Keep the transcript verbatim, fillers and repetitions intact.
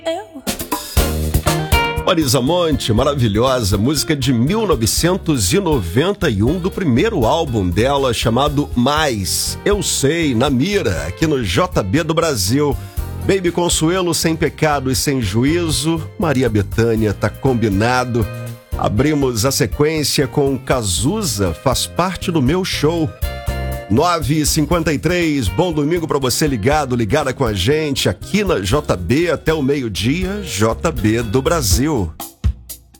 Eu. Marisa Monte, maravilhosa, música de mil novecentos e noventa e um, do primeiro álbum dela, chamado Mais. Eu Sei, na mira, aqui no J B do Brasil. Baby Consuelo, Sem Pecado e Sem Juízo. Maria Bethânia, Tá Combinado. Abrimos a sequência com Cazuza, Faz Parte do Meu Show. nove e cinquenta e três, bom domingo para você ligado, ligada com a gente aqui na J B até o meio-dia, J B do Brasil.